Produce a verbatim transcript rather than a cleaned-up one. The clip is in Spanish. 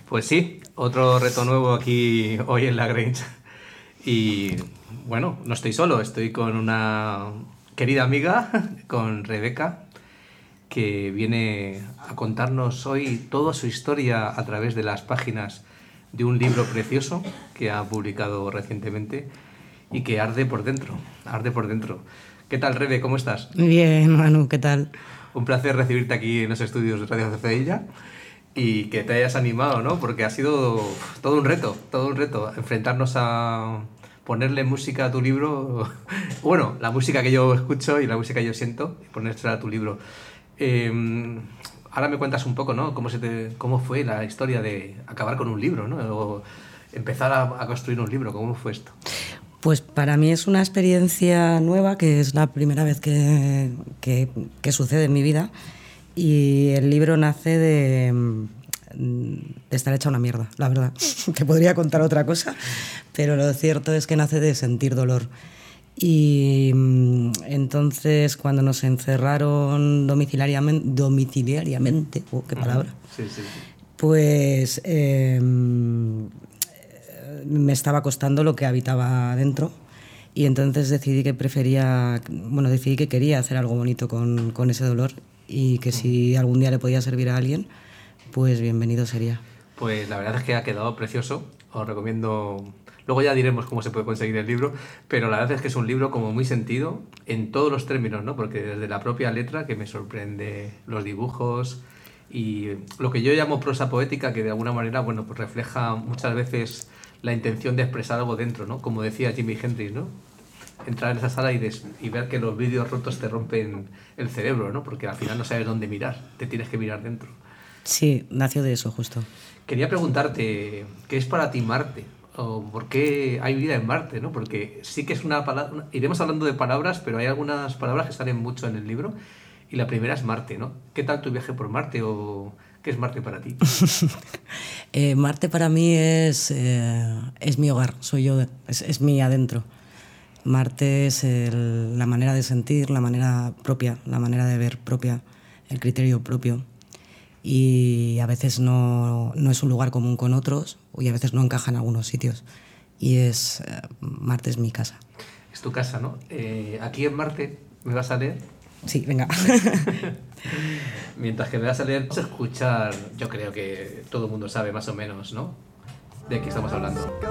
Pues sí, otro reto nuevo aquí hoy en la Grange. Y bueno, no estoy solo, estoy con una querida amiga, con Rebeca, que viene a contarnos hoy toda su historia a través de las páginas de un libro precioso que ha publicado recientemente y que arde por dentro, arde por dentro. ¿Qué tal, Rebe? ¿Cómo estás? Bien, Manu, ¿qué tal? Un placer recibirte aquí en los estudios de Radio Ceceilla y que te hayas animado, ¿no? Porque ha sido todo un reto, todo un reto, enfrentarnos a ponerle música a tu libro, bueno, la música que yo escucho y la música que yo siento, y ponérsela a tu libro. Eh, ahora me cuentas un poco, ¿no? Cómo, se te, cómo fue la historia de acabar con un libro, ¿no? O empezar a, a construir un libro, ¿cómo fue esto? Pues para mí es una experiencia nueva, que es la primera vez que, que, que sucede en mi vida, y el libro nace de, de estar hecha una mierda, la verdad. Te podría contar otra cosa, pero lo cierto es que nace de sentir dolor. Y entonces cuando nos encerraron domiciliariamente, domiciliariamente oh, qué palabra, sí, sí, sí. pues eh, me estaba costando lo que habitaba dentro, y entonces decidí que prefería, bueno, decidí que quería hacer algo bonito con, con ese dolor, y que si algún día le podía servir a alguien, pues bienvenido sería. Pues la verdad es que ha quedado precioso, os recomiendo. Luego ya diremos cómo se puede conseguir el libro, pero la verdad es que es un libro como muy sentido en todos los términos, ¿no? Porque desde la propia letra, que me sorprende, los dibujos y lo que yo llamo prosa poética, que de alguna manera, bueno, pues refleja muchas veces la intención de expresar algo dentro, ¿no? Como decía Jimi Hendrix, ¿no? Entrar en esa sala y, des, y ver que los vídeos rotos te rompen el cerebro, ¿no? Porque al final no sabes dónde mirar, te tienes que mirar dentro. Sí, nació de eso justo. Quería preguntarte, ¿qué es para ti Marte? ¿O por qué hay vida en Marte, ¿no? Porque sí que es una palabra, iremos hablando de palabras, pero hay algunas palabras que salen mucho en el libro, y la primera es Marte, ¿no? ¿Qué tal tu viaje por Marte o qué es Marte para ti? eh, Marte para mí es, eh, es mi hogar, soy yo, es, es mi adentro. Marte es el, la manera de sentir, la manera propia, la manera de ver propia, el criterio propio. Y a veces no, no es un lugar común con otros, y a veces no encaja en algunos sitios. Y es, eh, Marte es mi casa. Es tu casa, ¿no? Eh, aquí en Marte, ¿me vas a leer? Sí, venga. Mientras que me vas a leer, vamos a escuchar, yo creo que todo el mundo sabe más o menos, ¿no? De qué estamos hablando.